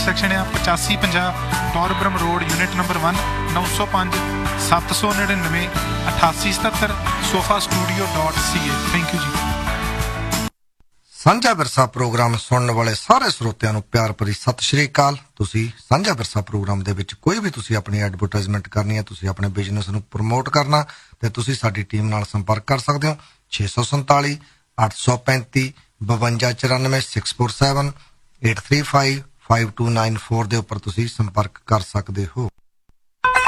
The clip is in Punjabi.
ਸੈਕਸ਼ਨ ਆ 8550 ਟੌਰਬਰਮ road, unit number 1, 905 799 8877 sofastudio.ca। Thank you ਜੀ। ਸਾਂਝਾ ਵਿਰਸਾ ਪ੍ਰੋਗਰਾਮ ਸੁਣਨ ਵਾਲੇ ਸਾਰੇ ਸਰੋਤਿਆਂ ਨੂੰ ਪਿਆਰ ਭਰੀ ਸਤਿ ਸ਼੍ਰੀ ਅਕਾਲ। ਤੁਸੀਂ ਸਾਂਝਾ ਵਿਰਸਾ ਪ੍ਰੋਗਰਾਮ ਦੇ ਵਿੱਚ ਕੋਈ ਵੀ ਤੁਸੀਂ ਆਪਣੀ ਐਡਵਰਟਾਈਜ਼ਮੈਂਟ ਕਰਨੀ ਹੈ, ਤੁਸੀਂ ਆਪਣੇ ਬਿਜ਼ਨਸ ਨੂੰ ਪ੍ਰਮੋਟ ਕਰਨਾ, ਤੇ ਤੁਸੀਂ ਸਾਡੀ ਟੀਮ ਨਾਲ ਸੰਪਰਕ ਕਰ ਸਕਦੇ ਹੋ 647 835 5294 647 835 5294 ਦੇ ਉੱਪਰ ਤੁਸੀਂ ਸੰਪਰਕ ਕਰ ਸਕਦੇ ਹੋ।